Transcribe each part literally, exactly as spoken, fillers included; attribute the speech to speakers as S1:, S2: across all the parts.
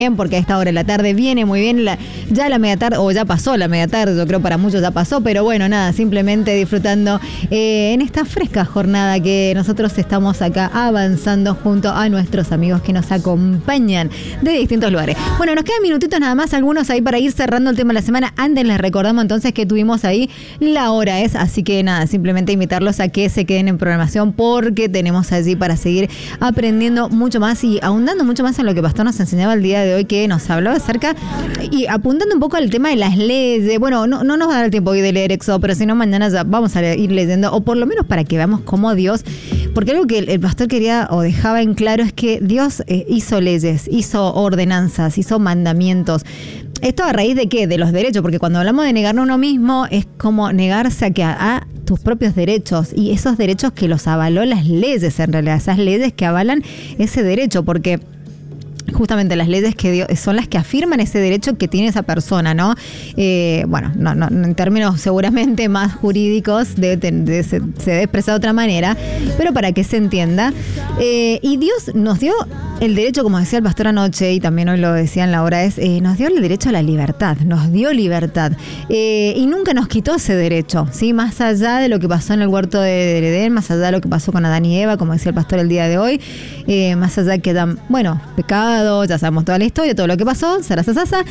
S1: Bien, porque a esta hora de la tarde viene muy bien, la, ya la media tarde, o ya pasó la media tarde, yo creo para muchos ya pasó, pero bueno, nada, simplemente disfrutando eh, en esta fresca jornada que nosotros estamos acá avanzando junto a nuestros amigos que nos acompañan de distintos lugares. Bueno, nos quedan minutitos nada más, algunos ahí para ir cerrando el tema de la semana. Antes les recordamos entonces que tuvimos ahí la hora es, así que nada, simplemente invitarlos a que se queden en programación porque tenemos allí para seguir aprendiendo mucho más y ahondando mucho más en lo que Pastor nos enseñaba el día de hoy, que nos hablaba acerca y apuntando un poco al tema de las leyes. Bueno, no, no nos va a dar el tiempo hoy de leer Éxodo, pero si no mañana ya vamos a ir leyendo, o por lo menos para que veamos cómo Dios, porque algo que el, el pastor quería o dejaba en claro es que Dios eh, hizo leyes, hizo ordenanzas, hizo mandamientos. ¿Esto a raíz de qué? De los derechos, porque cuando hablamos de negarnos a uno mismo es como negarse a que a, a tus propios derechos, y esos derechos que los avaló las leyes, en realidad, esas leyes que avalan ese derecho, porque justamente las leyes que Dios, son las que afirman ese derecho que tiene esa persona, ¿no? Eh, bueno, no, no, en términos seguramente más jurídicos debe, debe, se, se debe expresar de otra manera, pero para que se entienda. Eh, y Dios nos dio el derecho, como decía el pastor anoche, y también hoy lo decía en la hora, es, eh, nos dio el derecho a la libertad, nos dio libertad. Eh, y nunca nos quitó ese derecho, ¿sí? Más allá de lo que pasó en el huerto de Edén, más allá de lo que pasó con Adán y Eva, como decía el pastor el día de hoy, eh, más allá que dan, bueno, pecado, ya sabemos toda la historia, todo lo que pasó, sarasasasa,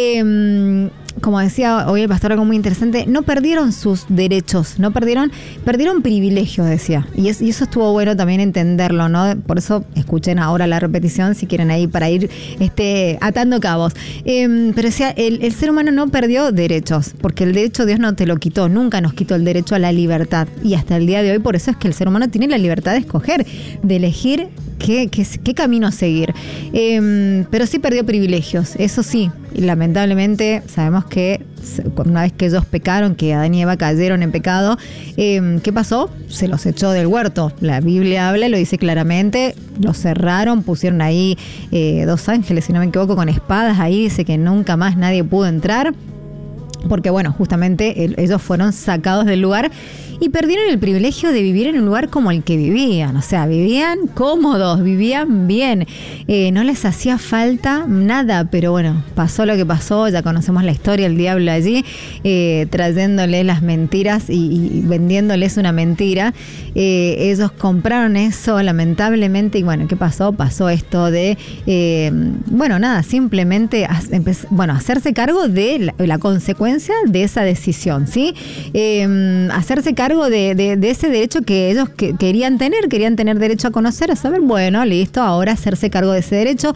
S1: eh, como decía hoy el pastor, algo muy interesante, no perdieron sus derechos, no perdieron, perdieron privilegios, decía. Y, es, y eso estuvo bueno también entenderlo, ¿no? Por eso escuchen ahora la repetición si quieren ahí para ir este, atando cabos. Eh, pero decía, el, el ser humano no perdió derechos, porque el derecho Dios no te lo quitó, nunca nos quitó el derecho a la libertad. Y hasta el día de hoy, por eso es que el ser humano tiene la libertad de escoger, de elegir qué, qué, qué camino seguir. Eh, pero sí perdió privilegios, eso sí. Y lamentablemente sabemos que una vez que ellos pecaron, que Adán y Eva cayeron en pecado, eh, ¿qué pasó? Se los echó del huerto. La Biblia habla, lo dice claramente, los cerraron, pusieron ahí eh, dos ángeles, si no me equivoco, con espadas ahí, dice que nunca más nadie pudo entrar, porque bueno, justamente el, ellos fueron sacados del lugar y perdieron el privilegio de vivir en un lugar como el que vivían. O sea, vivían cómodos, vivían bien. Eh, no les hacía falta nada, pero bueno, pasó lo que pasó. Ya conocemos la historia, el diablo allí, eh, trayéndoles las mentiras y, y vendiéndoles una mentira. Eh, ellos compraron eso, lamentablemente, y bueno, ¿qué pasó? Pasó esto de, eh, bueno, nada, simplemente empezó, bueno, hacerse cargo de la, la consecuencia de esa decisión, ¿sí? Eh, hacerse cargo De, de, de ese derecho que ellos que, querían tener, querían tener derecho a conocer, a saber, bueno, listo, ahora hacerse cargo de ese derecho.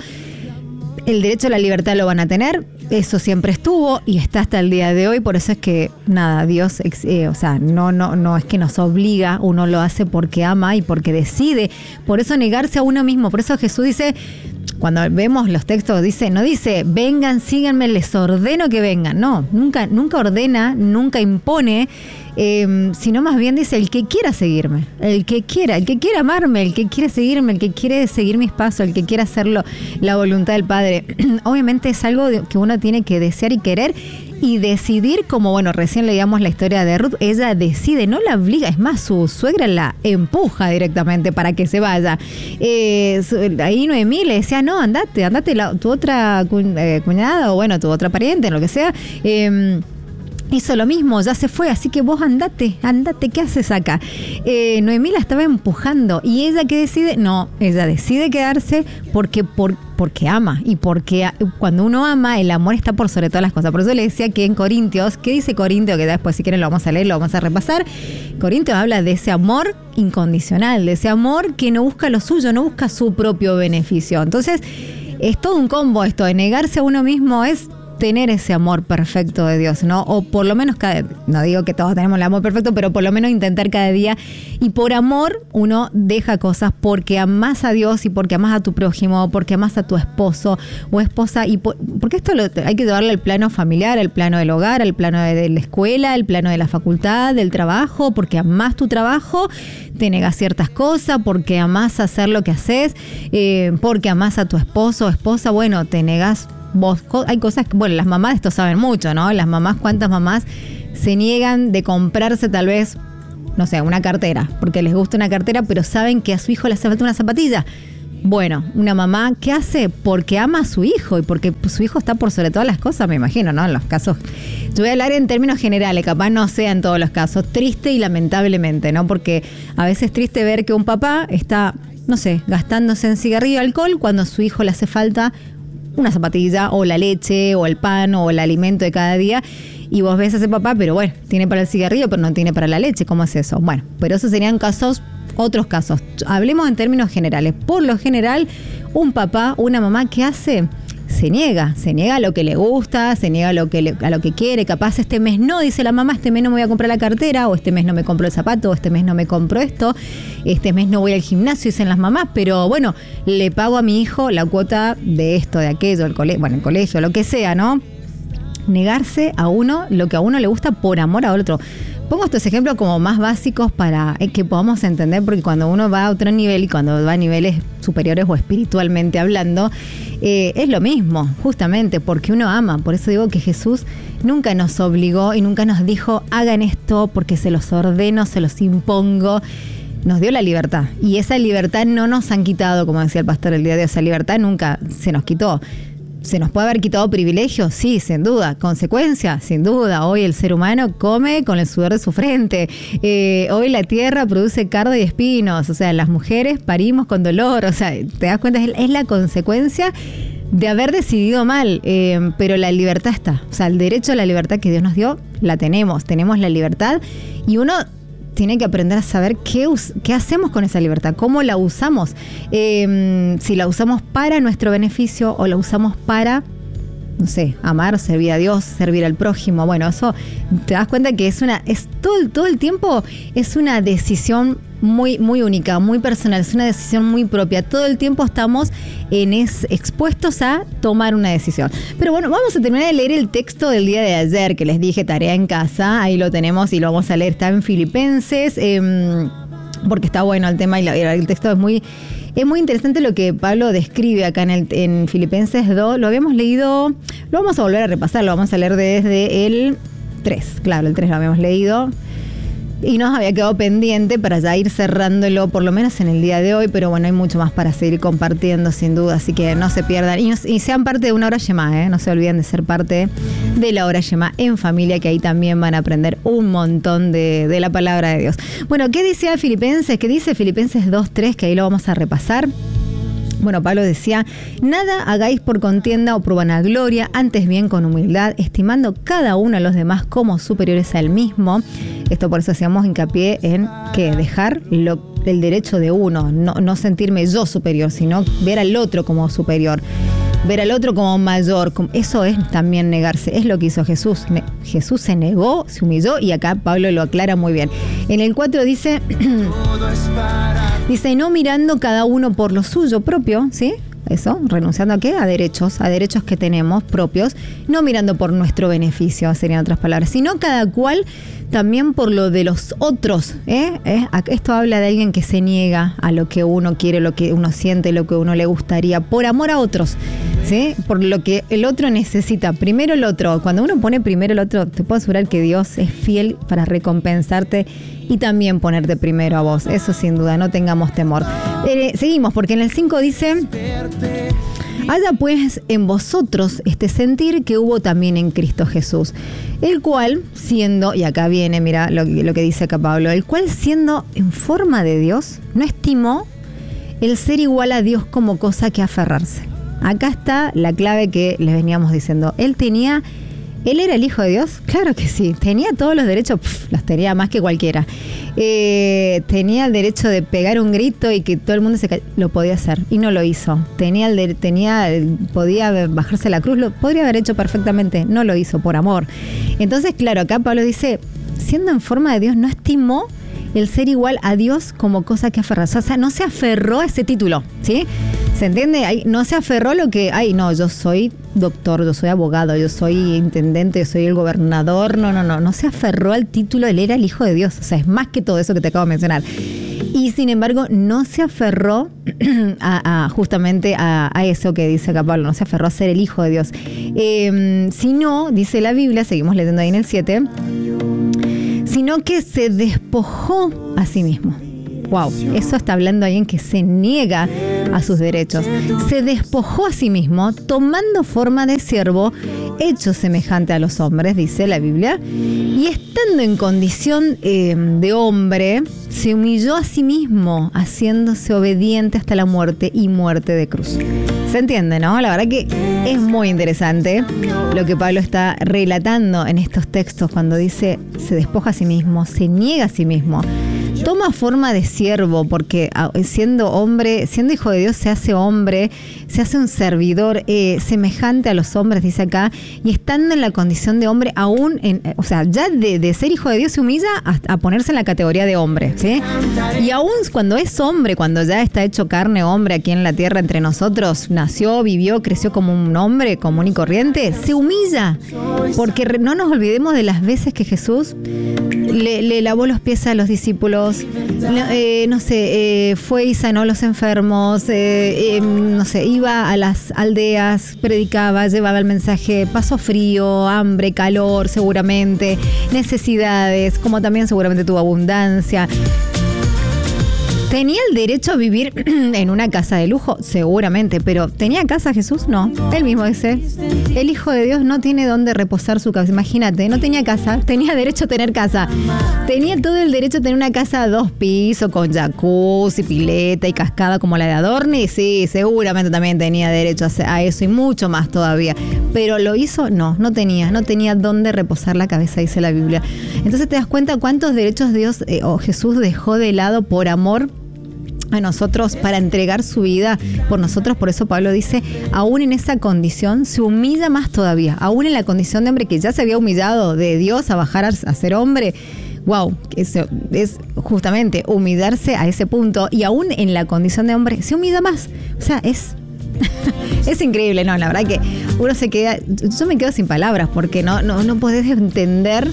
S1: El derecho a la libertad lo van a tener, eso siempre estuvo y está hasta el día de hoy, por eso es que, nada, Dios, eh, o sea, no, no, no es que nos obliga, uno lo hace porque ama y porque decide, por eso negarse a uno mismo, por eso Jesús dice, cuando vemos los textos, dice, no dice, vengan, síganme, les ordeno que vengan, no, nunca, nunca ordena, nunca impone, eh, sino más bien dice, el que quiera seguirme, el que quiera, el que quiera amarme, el que quiere seguirme, el que quiere seguir mis pasos, el que quiera hacerlo, la voluntad del Padre. Obviamente es algo de, que uno tiene que desear y querer y decidir, como bueno, recién leíamos la historia de Ruth, ella decide, no la obliga, es más, su suegra la empuja directamente para que se vaya. Eh, ahí Noemí le decía, no, andate, andate la, tu otra cuñada o bueno, tu otra pariente, lo que sea, eh, hizo lo mismo, ya se fue, así que vos andate, andate, ¿qué haces acá? Eh, Noemí la estaba empujando y ella ¿qué decide? No, ella decide quedarse porque, por, porque ama y porque cuando uno ama, el amor está por sobre todas las cosas. Por eso le decía que en Corintios, ¿qué dice Corintio? Que después si quieren lo vamos a leer, lo vamos a repasar. Corintios habla de ese amor incondicional, de ese amor que no busca lo suyo, no busca su propio beneficio. Entonces, es todo un combo esto, de negarse a uno mismo es tener ese amor perfecto de Dios, ¿no? O por lo menos, cada, no digo que todos tenemos el amor perfecto, pero por lo menos intentar cada día. Y por amor uno deja cosas porque amás a Dios y porque amás a tu prójimo, porque amás a tu esposo o esposa. Y por, porque esto lo, hay que llevarlo al plano familiar, al plano del hogar, al plano de, de la escuela, al plano de la facultad, del trabajo, porque amás tu trabajo, te negas ciertas cosas, porque amás hacer lo que haces, eh, porque amás a tu esposo o esposa, bueno, te negas. Vos, hay cosas que, bueno, las mamás esto saben mucho, ¿no? Las mamás, ¿cuántas mamás se niegan de comprarse tal vez, no sé, una cartera? Porque les gusta una cartera, pero saben que a su hijo le hace falta una zapatilla. Bueno, una mamá, ¿qué hace? Porque ama a su hijo y porque su hijo está por sobre todas las cosas, me imagino, ¿no? En los casos, yo voy a hablar en términos generales, capaz no sea en todos los casos, triste y lamentablemente, ¿no? Porque a veces es triste ver que un papá está, no sé, gastándose en cigarrillo y alcohol cuando a su hijo le hace falta una zapatilla o la leche o el pan o el alimento de cada día. Y vos ves a ese papá, pero bueno, tiene para el cigarrillo, pero no tiene para la leche. ¿Cómo es eso? Bueno, pero esos serían casos, otros casos. Hablemos en términos generales. Por lo general, un papá, una mamá, ¿qué hace? Se niega, se niega a lo que le gusta, se niega a lo que le, a lo que quiere. Capaz este mes no, dice la mamá, este mes no me voy a comprar la cartera, o este mes no me compro el zapato, o este mes no me compro esto, este mes no voy al gimnasio, dicen las mamás, pero bueno, le pago a mi hijo la cuota de esto, de aquello, el colegio, bueno, el colegio, lo que sea, ¿no? Negarse a uno lo que a uno le gusta por amor a otro. Pongo estos ejemplos como más básicos para que podamos entender, porque cuando uno va a otro nivel y cuando va a niveles superiores o espiritualmente hablando, eh, es lo mismo, justamente porque uno ama. Por eso digo que Jesús nunca nos obligó y nunca nos dijo hagan esto porque se los ordeno, se los impongo. Nos dio la libertad y esa libertad no nos han quitado, como decía el pastor el día de hoy, esa libertad nunca se nos quitó. ¿Se nos puede haber quitado privilegios? Sí, sin duda. ¿Consecuencias? Sin duda. Hoy el ser humano come con el sudor de su frente. Eh, hoy la tierra produce cardo y espinos. O sea, las mujeres parimos con dolor. O sea, ¿te das cuenta? Es, es la consecuencia de haber decidido mal. Eh, pero la libertad está. O sea, el derecho a la libertad que Dios nos dio, la tenemos. Tenemos la libertad y uno tiene que aprender a saber qué, qué hacemos con esa libertad, cómo la usamos, eh, si la usamos para nuestro beneficio o la usamos para, no sé, amar, servir a Dios, servir al prójimo. Bueno, eso te das cuenta que es una, es todo, todo el tiempo es una decisión muy, muy única, muy personal, es una decisión muy propia. Todo el tiempo estamos en es, expuestos a tomar una decisión. Pero bueno, vamos a terminar de leer el texto del día de ayer, que les dije tarea en casa, ahí lo tenemos y lo vamos a leer, está en Filipenses, eh, porque está bueno el tema y la, el texto es muy... Es muy interesante lo que Pablo describe acá en, el, en Filipenses dos. Lo habíamos leído, lo vamos a volver a repasar, lo vamos a leer desde el tres. Claro, el tres lo habíamos leído. Y nos había quedado pendiente para ya ir cerrándolo, por lo menos en el día de hoy. Pero bueno, hay mucho más para seguir compartiendo, sin duda. Así que no se pierdan. Y, no, y sean parte de una hora Shema, ¿eh? No se olviden de ser parte de la hora Shema en familia, que ahí también van a aprender un montón de, de la palabra de Dios. Bueno, ¿qué dice Filipenses? ¿Qué dice Filipenses dos tres? Que ahí lo vamos a repasar. Bueno, Pablo decía, nada hagáis por contienda o por vanagloria, antes bien con humildad, estimando cada uno a los demás como superiores a él mismo. Esto por eso hacíamos hincapié en que dejar lo, el derecho de uno, no, no sentirme yo superior, sino ver al otro como superior, ver al otro como mayor. Eso es también negarse, es lo que hizo Jesús. Jesús se negó, se humilló y acá Pablo lo aclara muy bien. En el cuatro dice... Dice, no mirando cada uno por lo suyo propio, ¿sí? Eso, renunciando a qué? A derechos, a derechos que tenemos propios, no mirando por nuestro beneficio, serían otras palabras, sino cada cual también por lo de los otros, ¿eh? ¿Eh? Esto habla de alguien que se niega a lo que uno quiere, lo que uno siente, lo que uno le gustaría, por amor a otros, ¿sí? Por lo que el otro necesita. Primero el otro. Cuando uno pone primero el otro, te puedo asegurar que Dios es fiel para recompensarte y también ponerte primero a vos. Eso sin duda, no tengamos temor. Eh, seguimos, porque en el cinco dice... Haya pues en vosotros este sentir que hubo también en Cristo Jesús, el cual siendo, y acá viene, mira lo, lo que dice acá Pablo, el cual siendo en forma de Dios, no estimó el ser igual a Dios como cosa que aferrarse. Acá está la clave que les veníamos diciendo. Él tenía... ¿Él era el Hijo de Dios? Claro que sí. Tenía todos los derechos, pf, los tenía más que cualquiera. Eh, tenía el derecho de pegar un grito y que todo el mundo se ca- lo podía hacer y no lo hizo. Tenía el de- tenía el, podía bajarse la cruz, lo podría haber hecho perfectamente, no lo hizo por amor. Entonces, claro, acá Pablo dice, siendo en forma de Dios, no estimó el ser igual a Dios como cosa que aferrarse. O sea, no se aferró a ese título, ¿sí? ¿Se entiende? Ay, no se aferró a lo que, ay, no, yo soy doctor, yo soy abogado, yo soy intendente, yo soy el gobernador. No, no, no, no se aferró al título, él era el Hijo de Dios. O sea, es más que todo eso que te acabo de mencionar. Y sin embargo, no se aferró a, a justamente a, a eso que dice acá Pablo, no se aferró a ser el Hijo de Dios. Eh, sino, dice la Biblia, seguimos leyendo ahí en el siete, sino que se despojó a sí mismo. Wow, eso está hablando alguien que se niega a sus derechos. Se despojó a sí mismo, tomando forma de siervo, hecho semejante a los hombres, dice la Biblia, y estando en condición eh, de hombre, se humilló a sí mismo, haciéndose obediente hasta la muerte y muerte de cruz. ¿Se entiende, no? La verdad que es muy interesante lo que Pablo está relatando en estos textos cuando dice, se despoja a sí mismo, se niega a sí mismo. Toma forma de siervo, porque siendo hombre, siendo hijo de Dios, se hace hombre, se hace un servidor eh, semejante a los hombres, dice acá, y estando en la condición de hombre, aún, en, o sea, ya de, de ser hijo de Dios se humilla a, a ponerse en la categoría de hombre, ¿sí? Y aún cuando es hombre, cuando ya está hecho carne, hombre aquí en la tierra entre nosotros, nació, vivió, creció como un hombre común y corriente, se humilla, porque no nos olvidemos de las veces que Jesús le, le lavó los pies a los discípulos, Eh, no sé, eh, fue y sanó a los enfermos, eh, eh, no sé, iba a las aldeas, predicaba, llevaba el mensaje, pasó frío, hambre, calor, seguramente, necesidades, como también seguramente tuvo abundancia. ¿Tenía el derecho a vivir en una casa de lujo? Seguramente, pero ¿tenía casa Jesús? No. Él mismo dice, el Hijo de Dios no tiene dónde reposar su cabeza. Imagínate, no tenía casa, tenía derecho a tener casa. Tenía todo el derecho a tener una casa a dos pisos, con jacuzzi, pileta y cascada como la de Adorni. Sí, seguramente también tenía derecho a eso y mucho más todavía. Pero ¿lo hizo? No, no tenía. No tenía dónde reposar la cabeza, dice la Biblia. Entonces te das cuenta cuántos derechos Dios eh, o Jesús dejó de lado por amor a nosotros, para entregar su vida por nosotros. Por eso Pablo dice, aún en esa condición se humilla más todavía, aún en la condición de hombre que ya se había humillado de Dios a bajar a, a ser hombre. Wow, es, es justamente humillarse a ese punto, y aún en la condición de hombre se humilla más. O sea, es es increíble, no, la verdad que uno se queda, yo me quedo sin palabras, porque no, no, no podés entender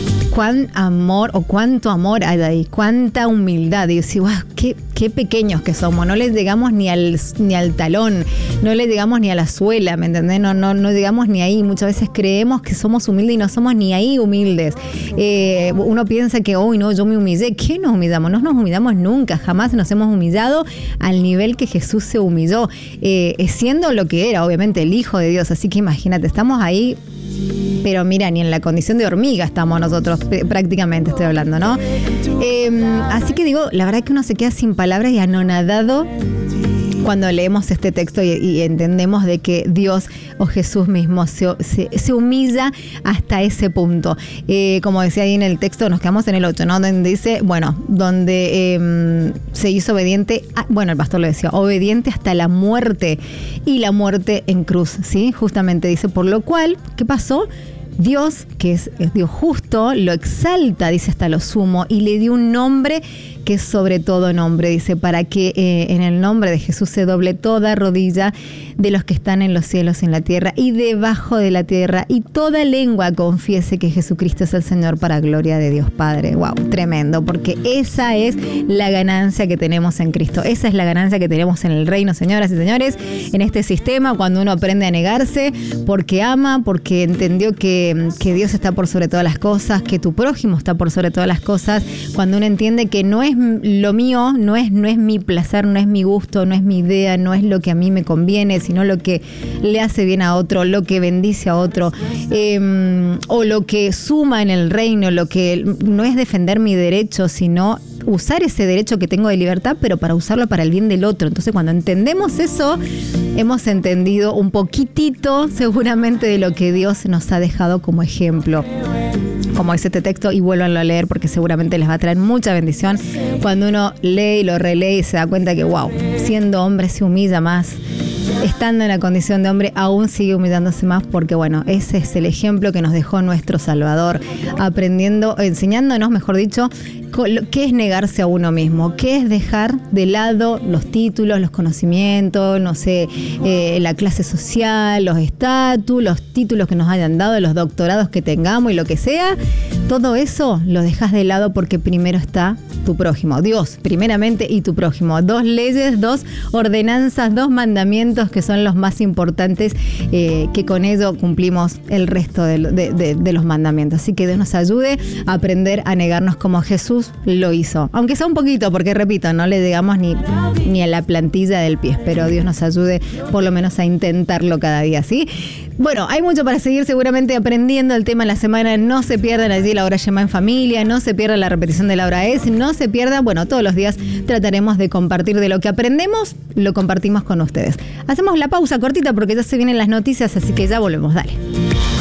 S1: cuán amor o cuánto amor hay ahí, cuánta humildad. Y yo digo, wow, qué, qué pequeños que somos, no les llegamos ni al, ni al talón, no les llegamos ni a la suela, ¿me entendés? No, no, no llegamos ni ahí. Muchas veces creemos que somos humildes y no somos ni ahí humildes. Eh, uno piensa que, uy, no, yo me humillé. ¿Qué nos humillamos? No nos humillamos nunca, jamás nos hemos humillado al nivel que Jesús se humilló, eh, siendo lo que era, obviamente, el Hijo de Dios. Así que imagínate, estamos ahí. Pero mira, ni en la condición de hormiga estamos nosotros, prácticamente estoy hablando, ¿no? Eh, así que digo, la verdad que uno se queda sin palabras y anonadado cuando leemos este texto y, y entendemos de que Dios o Jesús mismo se, se, se humilla hasta ese punto. Eh, como decía ahí en el texto, nos quedamos en el ocho, ¿no? Donde dice, bueno, donde eh, se hizo obediente, a, bueno, el pastor lo decía, obediente hasta la muerte, y la muerte en cruz, ¿sí? Justamente dice, por lo cual, ¿qué pasó? Dios, que es, es Dios justo, lo exalta, dice, hasta lo sumo, y le dio un nombre que es sobre todo nombre, dice, para que eh, en el nombre de Jesús se doble toda rodilla de los que están en los cielos, en la tierra y debajo de la tierra, y toda lengua confiese que Jesucristo es el Señor, para gloria de Dios Padre. Wow, tremendo, porque esa es la ganancia que tenemos en Cristo, esa es la ganancia que tenemos en el reino, señoras y señores, en este sistema, cuando uno aprende a negarse, porque ama, porque entendió que, que Dios está por sobre todas las cosas, que tu prójimo está por sobre todas las cosas, cuando uno entiende que no es lo mío, no es, no es mi placer, no es mi gusto, no es mi idea, no es lo que a mí me conviene, sino lo que le hace bien a otro, lo que bendice a otro, eh, o lo que suma en el reino, lo que no es defender mi derecho, sino usar ese derecho que tengo de libertad, pero para usarlo para el bien del otro. Entonces, cuando entendemos eso, hemos entendido un poquitito seguramente de lo que Dios nos ha dejado como ejemplo. Como dice este texto, y vuélvanlo a leer porque seguramente les va a traer mucha bendición. Cuando uno lee y lo relee y se da cuenta que, wow, siendo hombre se humilla más, estando en la condición de hombre aún sigue humillándose más, porque bueno, ese es el ejemplo que nos dejó nuestro Salvador, aprendiendo, enseñándonos, mejor dicho, qué es negarse a uno mismo, qué es dejar de lado los títulos, los conocimientos, no sé, eh, la clase social, los estatus, los títulos que nos hayan dado, los doctorados que tengamos y lo que sea. Todo eso lo dejas de lado porque primero está tu prójimo, Dios primeramente, y tu prójimo. Dos leyes, dos ordenanzas, dos mandamientos mandamientos que son los más importantes, eh, que con ello cumplimos el resto de, de, de, de los mandamientos. Así que Dios nos ayude a aprender a negarnos como Jesús lo hizo. Aunque sea un poquito, porque repito, no le llegamos ni, ni a la plantilla del pie, pero Dios nos ayude por lo menos a intentarlo cada día, ¿sí? Bueno, hay mucho para seguir seguramente aprendiendo el tema en la semana. No se pierdan allí la hora Shema en familia, no se pierdan la repetición de la hora es, no se pierdan, bueno, todos los días trataremos de compartir de lo que aprendemos, lo compartimos con ustedes. Hacemos la pausa cortita porque ya se vienen las noticias, así que ya volvemos, dale.